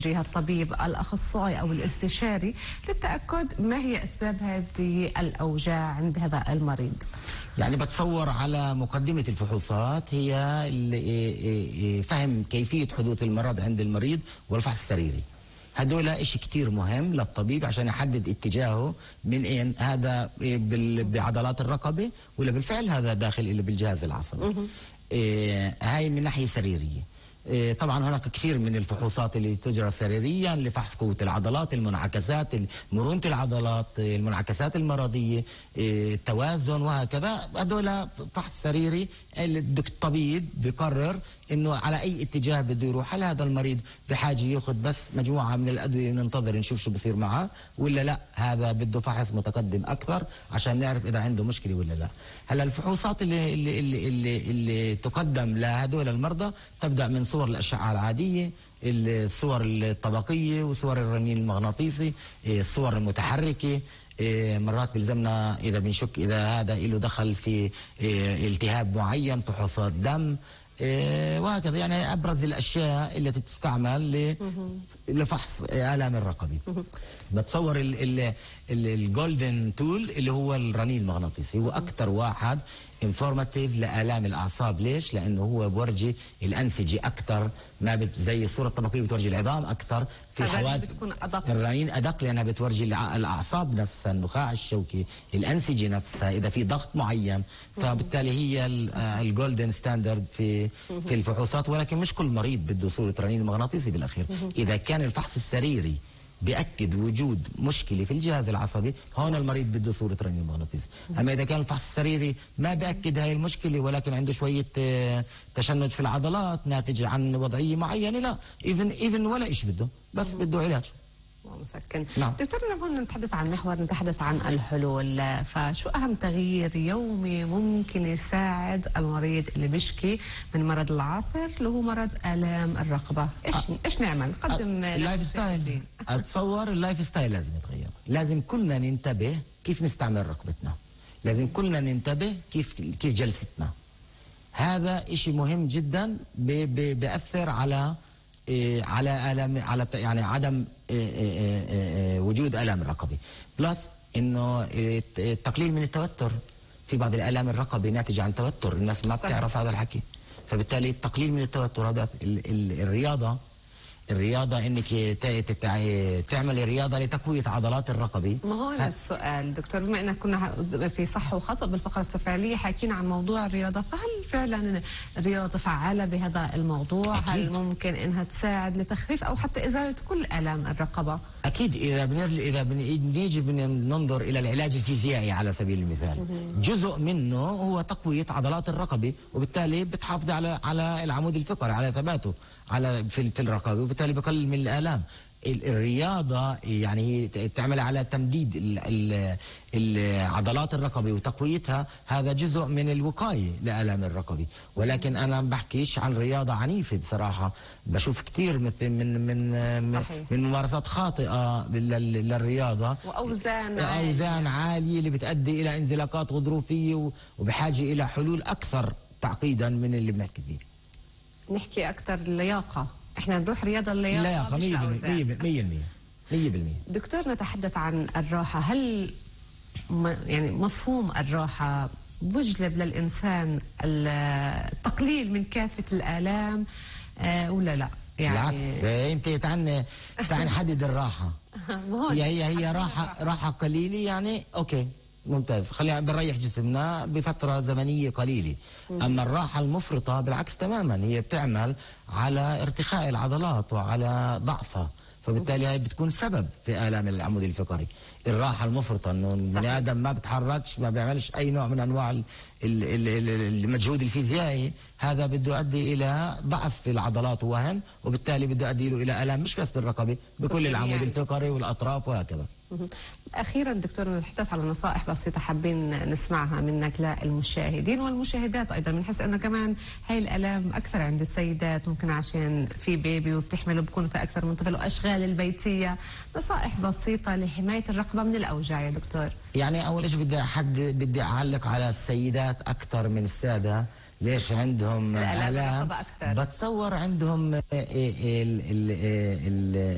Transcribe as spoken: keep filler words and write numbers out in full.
جهة الطبيب الأخصائي أو الاستشاري للتأكد ما هي أسباب هذه الأوجاع عند هذا المريض. يعني بتصور على مقدمة الفحوصات هي فهم كيفية حدوث المرض عند المريض والفحص السريري. هدول إشي كتير مهم للطبيب عشان يحدد اتجاهه من اين هذا بعضلات الرقبة ولا بالفعل هذا داخل اللي بالجهاز العصبي. إيه هاي من ناحية سريرية. إيه طبعا هناك كثير من الفحوصات اللي تجرى سريريا لفحص قوة العضلات، المنعكسات، مرونة العضلات، المنعكسات المرضية، إيه التوازن وهكذا. هذول فحص سريري الطبيب بيقرر انه على اي اتجاه بده يروح. هل هذا المريض بحاجه ياخذ بس مجموعه من الادويه وننتظر نشوف شو بصير معه، ولا لا هذا بده فحص متقدم اكثر عشان نعرف اذا عنده مشكله ولا لا. هلا الفحوصات اللي اللي اللي اللي, اللي تقدم لهذول المرضى تبدا من صور الاشعه العاديه، الصور الطبقيه وصور الرنين المغناطيسي، الصور المتحركه. مرات بيلزمنا اذا بنشك اذا هذا له دخل في التهاب معين، فحوصات دم وهكذا. يعني ابرز الاشياء اللي تستعمل لفحص الام الرقبه. بتصور الجولدن تول اللي هو الرنين المغناطيسي هو اكثر واحد انفورماتيف لالام الاعصاب. ليش؟ لانه هو بورجي الانسجه اكثر، ما بت زي الصوره الطبقيه بتورجي العظام اكثر. في حوادث بتكون ادق، الرنين ادق لانها بتورجي الاعصاب نفسها، النخاع الشوكي، الانسجه نفسها اذا في ضغط معين. فبالتالي هي الجولدن ستاندرد في في الفحوصات. ولكن مش كل مريض بده صوره رنين مغناطيسي بالاخير. اذا كان الفحص السريري بيأكد وجود مشكلة في الجهاز العصبي، هون المريض بده صورة رنين مغناطيسي. أما إذا كان الفحص السريري ما بيأكد هاي المشكلة ولكن عنده شوية تشنج في العضلات ناتج عن وضعية معينة، لا إيفن إيفن ولا إيش بده، بس بده علاج مسكن. نعم. دكتورنا هون نتحدث عن محور، نتحدث عن الحلول. فشو أهم تغيير يومي ممكن يساعد المريض اللي بيشكي من مرض العاصر اللي هو مرض آلام الرقبة؟ إيش أ... إيش نعمل؟ قدم اللايف ستايل. أتصور اللايف ستايل لازم يتغير. لازم كلنا ننتبه كيف نستعمل رقبتنا. لازم كلنا ننتبه كيف كيف جلستنا. هذا إشي مهم جدا بي بي بيأثر على إيه على آلام، على يعني عدم إيه إيه إيه وجود آلام الرقبة. بلس إنه التقليل من التوتر. في بعض الآلام الرقبة ناتجة عن توتر، الناس ما بتعرف هذا الحكي. فبالتالي التقليل من التوتر هذا الرياضة الرياضة انك تعمل رياضة لتقوية عضلات الرقبة. ما هو هذا السؤال دكتور، بما انك كنا في صح وخطأ بالفقرة التفاعلية حكينا عن موضوع الرياضة، فهل فعلا الرياضة فعالة بهذا الموضوع؟ أكيد. هل ممكن انها تساعد لتخفيف او حتى ازالة كل آلام الرقبة؟ اكيد. اذا بنرل اذا بنيجي بننظر الى العلاج الفيزيائي على سبيل المثال، جزء منه هو تقوية عضلات الرقبة، وبالتالي بتحافظ على على العمود الفقري، على ثباته على في, في الرقبة، وبالتالي بقلل من الآلام. الرياضة يعني هي تعمل على تمديد ال ال ال عضلات الرقبة وتقويتها، هذا جزء من الوقاية لآلام الرقبة. ولكن أنا ما بحكيش عن رياضة عنيفة بصراحة. بشوف كثير مثل من من صحيح. من ممارسات خاطئة للرياضة وأوزان أوزان عالية اللي بتؤدي إلى انزلاقات غضروفية وبحاجة إلى حلول أكثر تعقيدا من اللي بنحكي فيه. نحكي أكثر اللياقة، احنا نروح رياضة اللياقة اللياقة مية بالمية مية بالمية. دكتور نتحدث عن الراحة، هل يعني مفهوم الراحة بيجلب للإنسان التقليل من كافة الآلام آه ولا لا؟ يعني بالعكس، انت تعال تعال نحدد الراحة. هي هي هي راحة راحة قليلة يعني اوكي ممتاز، خلينا بنريح جسمنا بفترة زمنية قليلة. أما الراحة المفرطة بالعكس تماما، هي بتعمل على ارتخاء العضلات وعلى ضعفها، فبالتالي هي بتكون سبب في آلام العمود الفقري. الراحة المفرطة انه البني ادم ما بتحركش، ما بيعملش اي نوع من انواع المجهود الفيزيائي، هذا بده يؤدي الى ضعف في العضلات ووهن، وبالتالي بده يؤدي له الى آلام مش بس بالرقبة، بكل العمود الفقري والاطراف وهكذا. أخيرا دكتور نتحدث على نصائح بسيطة حابين نسمعها منك للمشاهدين والمشاهدات أيضا، بنحس أنه كمان هاي الآلام أكثر عند السيدات، ممكن عشان في بيبي وبتحمل وبكون في أكثر من طفل وأشغال البيتية. نصائح بسيطة لحماية الرقبة من الأوجاع يا دكتور. يعني أول شيء بدي أحد بدي أعلق على السيدات أكثر من السادة. ليش عندهم آلام؟ بتصور عندهم ال ال ال